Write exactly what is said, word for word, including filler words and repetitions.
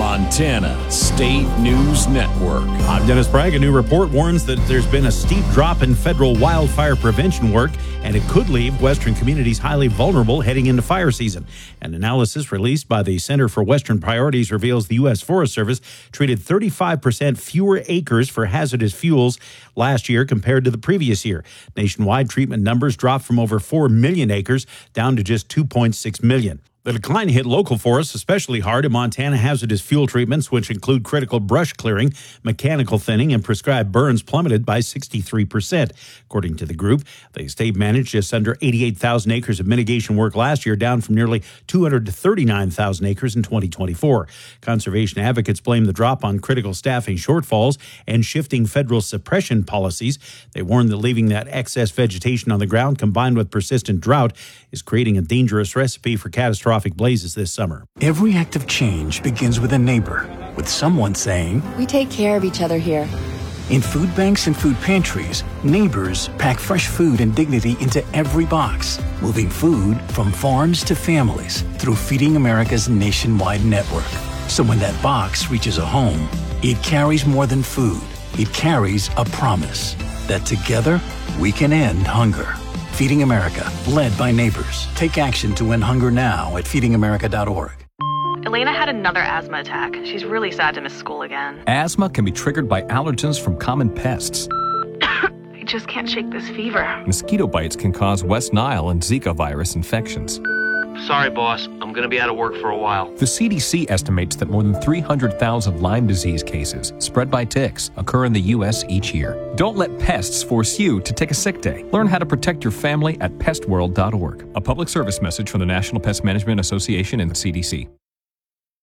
Montana State News Network. I'm Dennis Bragg. A new report warns that there's been a steep drop in federal wildfire prevention work, and it could leave Western communities highly vulnerable heading into fire season. An analysis released by the Center for Western Priorities reveals the U S Forest Service treated thirty-five percent fewer acres for hazardous fuels last year compared to the previous year. Nationwide treatment numbers dropped from over four million acres down to just two point six million. The decline hit local forests especially hard in Montana. Hazardous fuel treatments, which include critical brush clearing, mechanical thinning, and prescribed burns, plummeted by sixty-three percent. According to the group, the state managed just under eighty-eight thousand acres of mitigation work last year, down from nearly two hundred thirty-nine thousand acres in twenty twenty-four. Conservation advocates blame the drop on critical staffing shortfalls and shifting federal suppression policies. They warn that leaving that excess vegetation on the ground, combined with persistent drought, is creating a dangerous recipe for catastrophic blazes this summer. Every act of change begins with a neighbor, with someone saying, "We take care of each other here." In food banks and food pantries, neighbors pack fresh food and dignity into every box, moving food from farms to families through Feeding America's nationwide network. So when that box reaches a home, it carries more than food. It carries a promise that together we can end hunger. Feeding America, led by neighbors. Take action to end hunger now at feeding america dot org. Elena had another asthma attack. She's really sad to miss school again. Asthma can be triggered by allergens from common pests. I just can't shake this fever. Mosquito bites can cause West Nile and Zika virus infections. Sorry, boss. I'm going to be out of work for a while. The C D C estimates that more than three hundred thousand Lyme disease cases spread by ticks occur in the U S each year. Don't let pests force you to take a sick day. Learn how to protect your family at pest world dot org. A public service message from the National Pest Management Association and the C D C.